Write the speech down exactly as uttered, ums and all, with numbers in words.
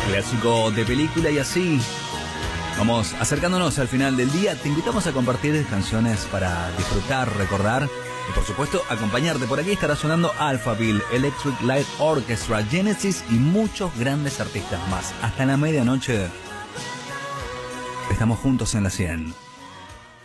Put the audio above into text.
Clásico de película y así. Vamos acercándonos al final del día. Te invitamos a compartir canciones para disfrutar, recordar y por supuesto acompañarte. Por aquí estará sonando Alphaville, Electric Light Orchestra, Genesis y muchos grandes artistas más. Hasta la medianoche estamos juntos en la cien.